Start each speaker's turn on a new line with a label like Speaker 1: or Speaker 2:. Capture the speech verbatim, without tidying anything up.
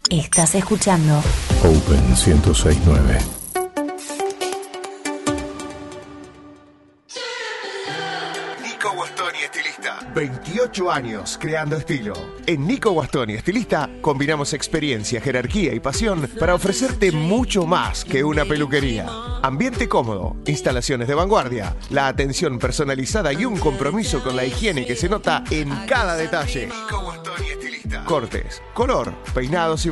Speaker 1: Estás escuchando
Speaker 2: Open ciento seis punto nueve.
Speaker 3: Nico Guastoni, estilista. veintiocho años creando estilo. En Nico Guastoni, estilista, combinamos experiencia, jerarquía y pasión para ofrecerte mucho más que una peluquería. Ambiente cómodo, instalaciones de vanguardia, la atención personalizada y un compromiso con la higiene que se nota en cada detalle. Nico Guastoni, estilista. Cortes, color, peinados y